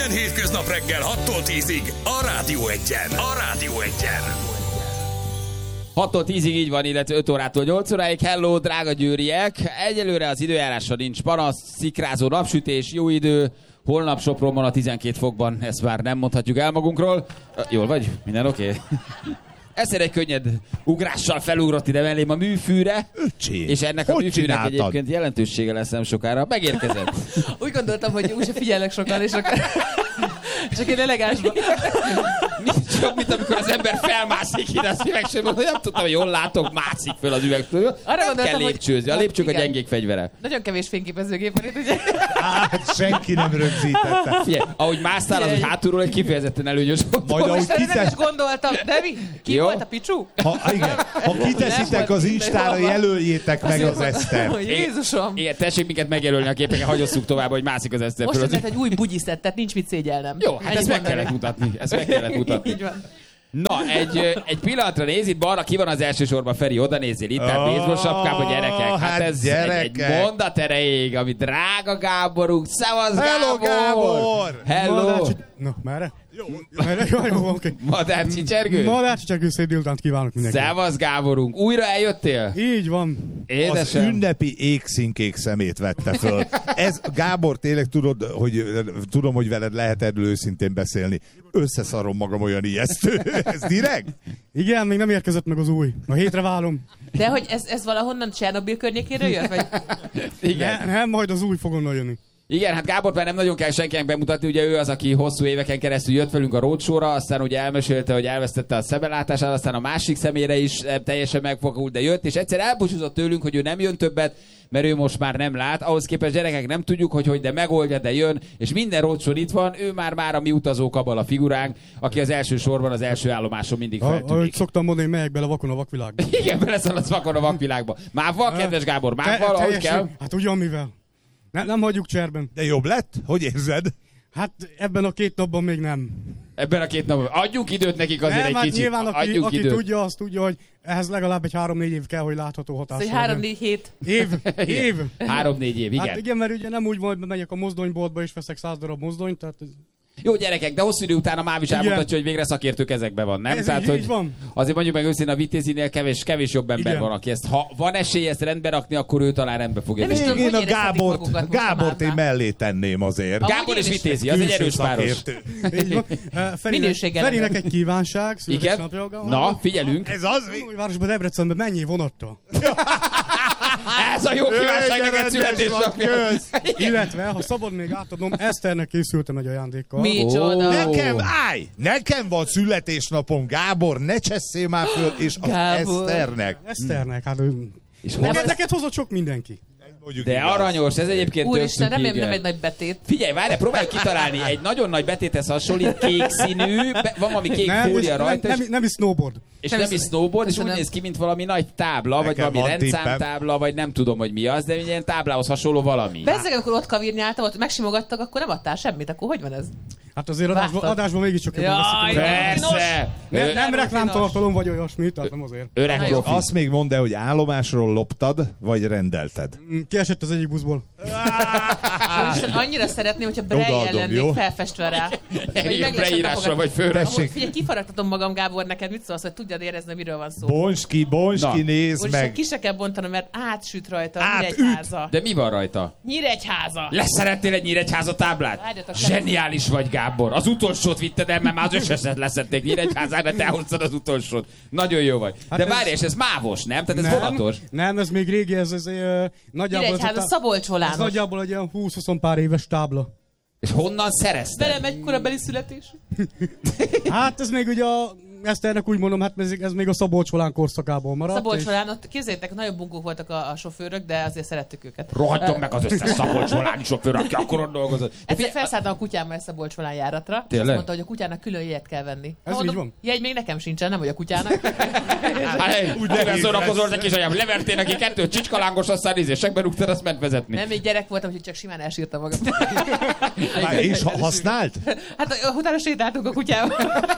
Minden hétköznap reggel 6-tól 10-ig a Rádió Egyen. A Rádió Egyen. 6-tól 10-ig így van, illetve 5 órától 8 óráig. Hello, drága győriek! Egyelőre az időjárásra nincs panasz, szikrázó napsütés, jó idő. Holnap Sopronban a 12 fokban, ezt már nem mondhatjuk el magunkról. Jól vagy? Minden oké? Okay? Egyszer egy könnyed ugrással felugrott ide mellém a műfűre. Öcsém, és ennek a műfűnek egyébként jelentősége lesz nem sokára. Megérkezett. Úgy gondoltam, hogy úgyse figyelnek sokan, és akkor... Csak én elegánsban. Csak, mint amikor az ember felmászik ide a szívegsorban, hogy nem tudtam, hogy jól látok, mászik föl az üvegtől. Nem kell lépcsőzni, a lépcsők a gyengék fegyvere. Nagyon kevés fényképezőgép van itt, ugye? Hát senki nem rögzítette. Figyelj, ahogy másztál, az, hogy hátulról egy kifejezetten előnyös volt. Majd ahogy Nem is gondoltam, de mi? Ki volt a Picsú? Ha kiteszitek az Instára, jelöljétek meg az Esztert. Jézusom! Igen, tessék minket megjelölni a képeken, hagyosszuk tovább, hogy mászik az Eszter. Most lett egy új bugyiszett, tehát nincs mit szégyelnem. Jó, hát ezt meg kellett mutatni. Így van. Na, egy pillanatra néz, itt balra ki van az első sorban, Feri, oda nézzél, itt a baseball sapkában, gyerekek. Hát ez egy mondat erejéig, ami drága Gáborunk. Szevasz, Hello, Gábor! Hello! Na, merre? Jó, oké. Madár csicsergő? Madár csicsergő, szép délutánt kívánok mindenkinek. Szevasz, Gáborunk! Újra eljöttél? Így van. Édesem. Az ünnepi égszínkék szemét vette föl. Ez, Gábor, tényleg tudom, hogy veled lehet erről őszintén beszélni. Összeszarom magam, olyan ijesztő. Ez direkt? Igen, még nem érkezett meg az új. A hétre válom. De hogy ez valahonnan Csernobil környékéről jött? Vagy? Igen. Nem, majd az új fog onnan jönni. Igen, hát Gábor már nem nagyon kell senkinek bemutatni, ugye ő az, aki hosszú éveken keresztül jött velünk a roadshow-ra, aztán ugye elmesélte, hogy elvesztette a szemelátását, aztán a másik szemére is teljesen megfogult, de jött, és egyszer elbúcsúzott tőlünk, hogy ő nem jön többet, mert ő most már nem lát. Ahhoz képest gyerekek nem tudjuk, hogy de megoldja, de jön, és minden roadshow itt van, ő már a mi utazó kabala figuránk, aki az első sorban, az első állomáson mindig feltűnik. Ahogy szoktam mondani, megyek bele vakon a vakvilágba. Igen, beleszaladsz vakon a vakvilágba. Mávval, kedves Gábor, mávval, ahogy kell? Hát ugyan mivel. Nem hagyjuk cserben. De jobb lett? Hogy érzed? Hát ebben a 2 napban még nem. Ebben a 2 napban. Adjunk időt nekik azért nem, egy hát kicsit. Nyilván, aki időt. tudja, azt tudja, hogy ehhez legalább egy 3-4 év kell, hogy látható hatás. Szóval 3-4 hét. Év. 3-4 év, igen. Hát igen, mert ugye nem úgy van, hogy megyek a mozdonyboltba és veszek 100 darab mozdonyt, tehát... Jó gyerekek, de hosszú idő után a Máv is elmutatja, hogy végre szakértők ezekben van, nem? Ez Tehát, így, hogy így van. azért mondjuk meg őszintén a Vitézinél kevés jobb ember Igen. van, aki ezt, ha van esély ezt rendbe rakni, akkor ő talán rendbe fogja. Nem is tudom, Én hogy a érezhetik magukat most a Gábort én Mávnál. mellé tenném azért. Ahogy Gábor én és is. Vitézi, az egy Külső erős páros. szakértő. Így van. Minőségelem. Ferinek egy kívánság. Igen? születésnapja. Na, figyelünk. Ez az Új városban, Debrecenben mennyi vonattal? Ez a jó kívánság neked születésnapja. Illetve, ha szabad még átadnom, Eszternek készültem egy ajándékkal. Micsoda. Nekem van születésnapom, Gábor, ne csesszél már föl, és az Gábor. Eszternek. Eszternek, hát És neked hozott sok mindenki. Mondjuk de igaz. aranyos, ez egyébként Úristen, tök remélem nem cuki, egy nagy betét. Figyelj, várj, próbálj kitalálni, egy nagyon nagy betéthez hasonlít, kék színű, van valami kék fólia rajta, nem is snowboard. és nem is snowboard, és úgy nem. néz ki, mint valami nagy tábla, vagy Nekem valami van rendszámtábla, vagy nem tudom, hogy mi az, de egy ilyen táblához hasonló valami. Persze, amikor ott kavírnyáltam, ott megsimogattak, akkor nem adtál semmit, akkor hogy van ez? Hát azért Vágtad. adásban mégiscsak jobban Jaj, veszik. Persze! Nem reklámtartalom vagy olyasmi, tehát nem azért. Öreg Na jó. profi. Azt még mondd el, hogy állomásról loptad, vagy rendelted. Kiesett az egyik buszból. Úristen, annyira szeretném, hogyha Braille Odaadom, lennék jó? felfestve rá. Igen, beírásra vagy főre. Tessék. Figyelj, kifaragtatom magam, Gábor, neked mit szólsz, hogy tudjad érezni, miről van szó. Bonski, Na. nézd Úristen, meg. ki se kell bontanom, mert átsüt rajta Átüt. Nyíregyháza. De mi van rajta? Nyíregyháza! Leszerettél egy Nyíregyháza táblát? Várjatok, Zseniális vagy, Gábor. Az utolsót vitted el, mert már az összeset leszették Nyíregyházán, de te hoztad az utolsót. Nagyon jó vagy. Hát De ez- várj, és ez mávos, nem? Tehát ez vonatos. Nem, ez még régi, ez nagyjából... Nyíregyháza, ez Szabolcs Volános. nagyjából egy ilyen 20-20 pár éves tábla. És honnan szerezted? Velem egy korabeli születés. Hát ez még ugye Eszternek úgy mondom, hát ez még a Szabolcs Volán korszakából maradt. Szabolcs és- Volán, ott képzeljétek, nagyon bunkók voltak a sofőrök, de azért szerettük őket. Rohadjon meg az összes Szabolcs Voláni sofőr, aki akkor ott dolgozott. De Egyszer figyelj, felszálltam a kutyámmal egy Szabolcs Volán járatra, és Tényleg? azt mondta, hogy a kutyának külön jegyet kell venni. Ez így van? Jegy még nekem sincsen, nem vagy a kutyának. Hát, úgy nehéz szórakozol, lesz. de kisanyám, levertél neki 2 csicskalangos, aztán nézésekbe rúgtad, azt ment vezetni. Nem, még gyerek voltam, úgyhogy csak simán elsírtam magam. És használt? Hát utána sétáltunk a kutyával.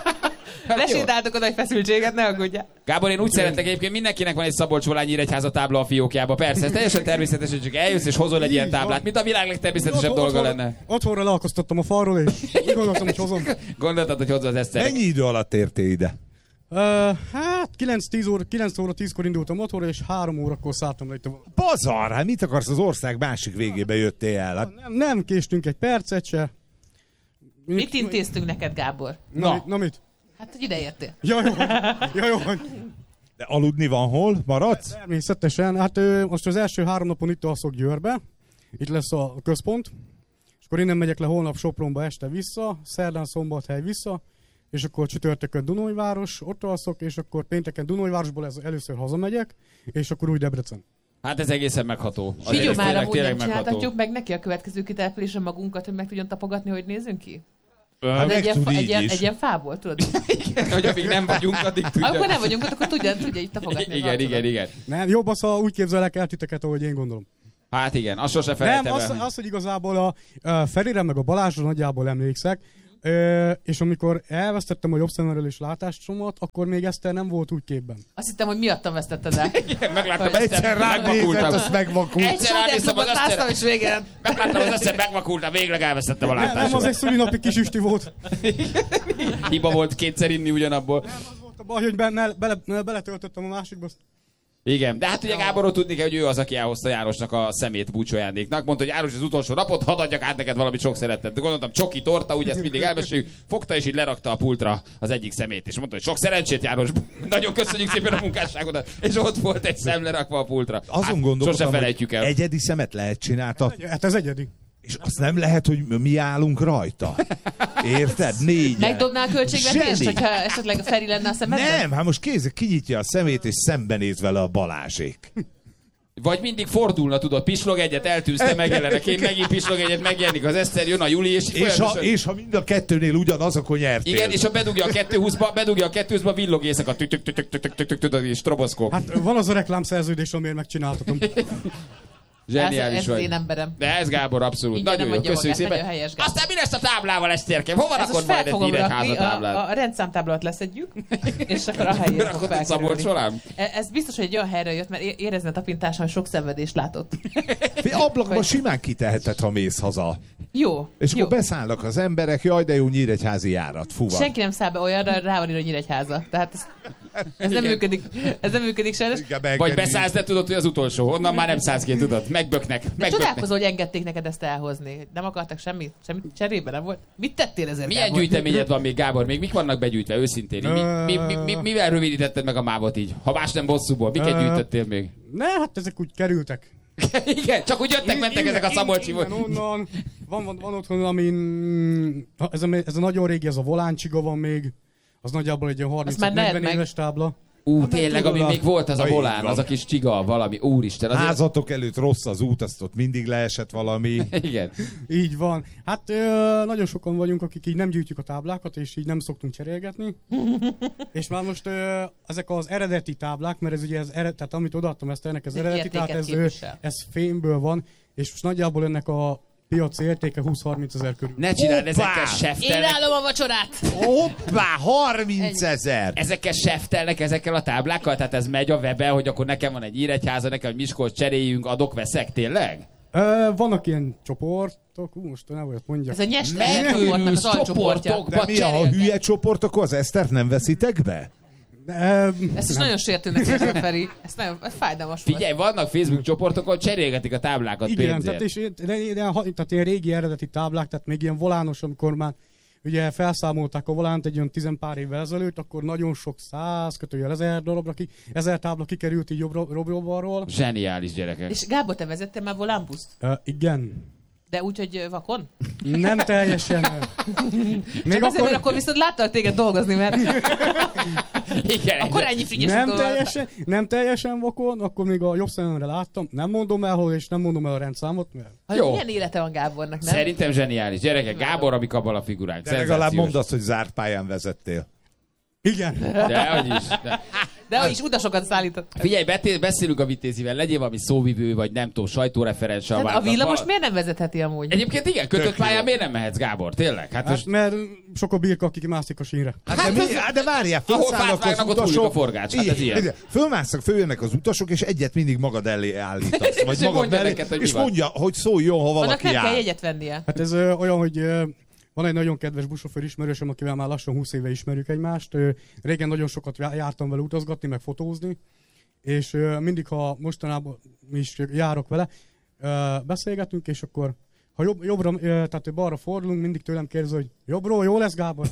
Lesétáltok oda egy feszültséget, ne aggódjál. Gábor, én úgy szeretek egyébként, mindenkinek van egy Szabolcs-Volányi-Nyíregyháza tábla a fiókjába. Persze, ez teljesen természetes, hogy csak eljössz és hozol egy ilyen táblát, mint a világ legtermészetesebb dolga lenne. Otthonra leakasztottam a falról, és úgy gondoltam, hogy hozom. Gondoltad, hogy hozza az Eszterek. Mennyi idő alatt értél ide? Hát 9 óra 10-kor indultam otthonra, és 3 órakor szálltam le itt a... Bazar, hát mit akarsz, az ország másik végébe jöttél el? Hát, Nem késtünk egy percet se. Mit intéztünk neked, Gábor? Na mit? Hát, hogy ide értél. Ja, jó. de aludni van hol? Maradsz? Természetesen. Hát most az első 3 napon itt alszok Győrbe. Itt lesz a központ. És akkor innen megyek le holnap Sopronba este vissza, szerdán Szombathely vissza, és akkor csütörtökön Dunajváros, ott alszok, és akkor pénteken Dunajvárosból először hazamegyek, és akkor új Debrecen. Hát ez egészen megható. Figyelj már, amúgy nem csináltatjuk meg neki a következő kitelepülésen magunkat, hogy meg tudjon tapogatni, hogy nézzünk ki? Hát meg tud így is. Egy ilyen fából, tudod? Igen, hogy amíg nem vagyunk, addig tudja. Akkor nem vagyunk ott, akkor tudja így tapogatni. Igen. Nem, jobb az, ha úgy képzelek el titeket, ahogy én gondolom. Hát igen, azt sose Nem, felejtem el. az, hogy igazából a Ferire meg a Balázsra nagyjából emlékszek, és amikor elvesztettem a jobb szemerelés látásomat, akkor még Eszter nem volt úgy képben. Azt hittem, hogy miattam vesztetted el. Igen, megláttam, Egyszer ránézett, azt megvakult. Egy sódérklubot táztam, és végén. Megláttam, az össze megvakultam, végleg elvesztettem a Nem, az látásomat. egy szülinapi kis üsti volt. Hiba volt kétszer inni ugyanabból. Az volt a baj, hogy beletöltöttem a másikba. Igen, de hát ugye Gáborról tudni kell, hogy ő az, aki elhozta Jánosnak a szemét búcsójándéknak. Mondta, hogy János az utolsó napot, hadd adjak át neked valamit sok szeretet. De gondoltam, csoki torta, ugye ezt mindig elmeséljük. Fogta és így lerakta a pultra az egyik szemét. És mondta, hogy sok szerencsét, János. Nagyon köszönjük szépen a munkásságodat. És ott volt egy szem lerakva a pultra. Azon gondolkodtam, sose felejtjük el. Egyedi szemet lehet csináltatni. Hát ez egyedi. És azt nem lehet, hogy mi állunk rajta. Érted? 4. Megdobnál a költségvetést, Zseni. hogyha esetleg Feri lenne a szemedben? Nem, hát most kézzel kinyitja a szemét, és szembenéz vele a Balázsék. Vagy mindig fordulna, tudod, pislog egyet, eltűzte, megjelenek, én megint pislog egyet, megjelenik az Eszter, jön a Juli, és És ha mind a kettőnél ugyanaz, akkor nyertél. igen, és ha bedugja a 220-ba, villog éjszaka, tudod, és stroboszkóp. Hát van az a reklámszerződés, amiért megcsináltatom. Zseniális ez vagy. én emberem. De ez Gábor abszolút. Ingyen Nagyon nem jó, adja köszönjük magát, szépen. nagyon helyes, Gábor. Aztán mi lesz a táblával, Eszterkem? Hova Ezt rakod most majd fel egy fogom rakni, Nyíregyháza táblát? a rendszámtáblát leszedjük, és akkor a helyére fog Rakod a Szabolcs felkerülni. során? Ez biztos, hogy egy olyan helyre jött, mert érezni a tapintáson, hogy sok szenvedést látott. Ablakban simán kiteheted, ha mész haza. Jó, És jó. akkor beszállnak az emberek, jaj, de jó nyíregyházi járat, fuva. Senki nem száll be olyanra, rá van írva Nyíregyháza. Tehát ez nem működik. Ez nem működik sajnos. Vagy beszállsz, de tudod, hogy az utolsó. Onnan már nem szállsz ki, tudod. Megböknek. De csodálkozol, hogy engedték neked ezt elhozni. Nem akartak semmit cserébe, nem volt? Mit tettél ezért, Milyen Gábor? gyűjteményed van még, Gábor? Még mik vannak begyűjtve, őszintén? Mivel rövidítetted meg a mávot így? Ha más nem bosszúból, miket gyűjtöttél még? Ne, hát ezek úgy kerültek. Igen, csak úgy jöttek, mentek ezek a Szabolcsi volt. Onnan, van otthon, amin... Ez a nagyon régi, ez a Voláncsiga van még. Az nagyjából egy ilyen már lehet 30-40 meg. éves tábla. Tényleg, ami még volt, az a volán, az a kis csiga, valami, úristen. Azért... Házatok előtt rossz az út, azt ott mindig leesett valami. Igen. Így van. Hát nagyon sokan vagyunk, akik így nem gyűjtjük a táblákat, és így nem szoktunk cserélgetni. És már most ezek az eredeti táblák, mert ez ugye tehát amit odaadtam Eszternek, ez eredeti, tehát ez fémből van, és most nagyjából ennek a piaci értéke 20-30 ezer körül. Ne csináld, Hoppá! ezekkel Én seftelnek. állom a vacsorát! Hoppá, 30 000! Ezekkel seftelnek ezekkel a táblákkal? Tehát ez megy a webben, hogy akkor nekem van egy Nyíregyháza, nekem egy Miskolc, cseréljünk, adok, veszek, tényleg? Vannak ilyen csoportok, most nem olyat mondjak. Ez a nyestel csoportnak az alcsoportja. De mi a hülye csoport, akkor az Esztert nem veszitek be? Ezt is nagyon sértőnek érzem, Feri. Ez nagyon fájdalmas volt. Figyelj, vannak Facebook csoportok, ahol cserélgetik a táblákat Igen, pénzért. tehát ilyen régi eredeti táblák, tehát még ilyen volános, amikor már ugye felszámolták a volánt egy olyan 10 pár évvel ezelőtt, akkor nagyon sok 1000 tábla kikerült így jobbról-balról. Zseniális gyerekek. És Gábor, te vezettél már volánbuszt? Igen. De úgy, hogy vakon? Nem teljesen. Még azért, mert akkor viszont láttalak téged dolgozni, mert Igen. akkor ennyi frigyes nem teljesen vakon, akkor még a jobb szememre láttam. Nem mondom el hol, és nem mondom el a rendszámot, mert... Jó. Milyen élete van Gábornak, nem? Szerintem zseniális. Gyerekek, Gábor, amik abban a figuránk. De legalább mondd azt, hogy zárt pályán vezettél. Igen. Dehogy is. De... De is utasokat szállított. Figyelj, beszélünk a Vitézivel, legyél valami szóvivő, vagy nem tudom, sajtóreferens. Hát a villamos miért nem vezetheti amúgy? Egyébként igen, kötött pályán miért nem mehetsz, Gábor? Tényleg? Hát mert sok a birka, akik mászik a sínre. De várjál, ahol felszállnak fát vágnak, ott hullik a forgács. Hát ez ilyen. Fölmásznak, följönnek az utasok, és egyet mindig magad elé állítasz. Vagy És magad mondja mellé, neked, hogy és mi van. mondja, hogy szóljon, ha Annak valaki nem kell jár. jegyet vennie. Hát ez olyan, hogy van egy nagyon kedves buszsofőr ismerősöm, akivel már lassan 20 éve ismerjük egymást. Régen nagyon sokat jártam vele utazgatni, meg fotózni, és mindig, ha mostanában is járok vele, beszélgetünk, és akkor ha jobbra, tehát balra fordulunk, mindig tőlem kérdezi, hogy jobbról, jó lesz, Gábor?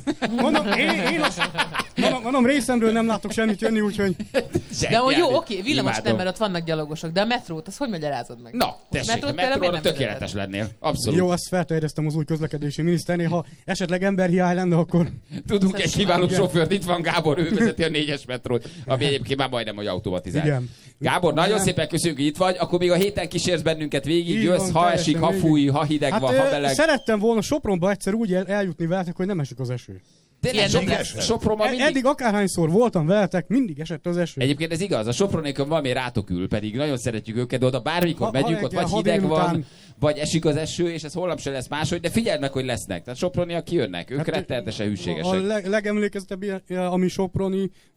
Mondom, részemről nem látok semmit jönni, úgyhogy... De hogy jó, oké, villamos nem, mert ott vannak gyalogosok, de a metrót, azt hogy magyarázod meg? Na, tessék, a metróra tökéletes lennél. Abszolút. Jó, ezt felterjesztem az új közlekedési miniszternél, ha esetleg emberhiány lenne, akkor... Tudunk egy kiváló sofőrt, itt van Gábor, ő vezeti a 4-es metrót, ami egyébként már majdnem, hogy automatizált. Igen. Gábor, nagyon szépen köszönjük, hogy itt vagy, akkor még a héten kísérsz bennünket végig, jössz, ha esik, ha fúj, ha hideg van, ha meleg. Szerettem volna Sopronba egyszer úgy eljutni veletek, hogy nem esik az eső. Tényleg, Sopronban mindig... Eddig akárhányszor voltam veletek, mindig esett az eső. Egyébként ez igaz, a Sopronékon valami rátok ül, pedig nagyon szeretjük őket, de oda bármikor megyünk, ott vagy hideg van, vagy esik az eső, és ez holnap se lesz máshogy, de figyeld meg, hogy lesznek. Tehát Soproniak kijönnek, ők rettenetesen hűségesek. A legemlékezetebb, ami Soproni,